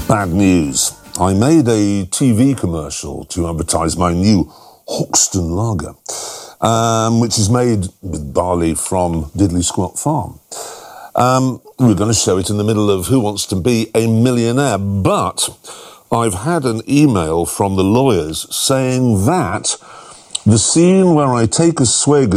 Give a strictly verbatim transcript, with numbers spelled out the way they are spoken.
Bad news. I made a T V commercial to advertise my new Hoxton Lager, um, which is made with barley from Diddley Squat Farm. Um, we're going to show it in the middle of Who Wants to Be a Millionaire, but I've had an email from the lawyers saying that the scene where I take a swig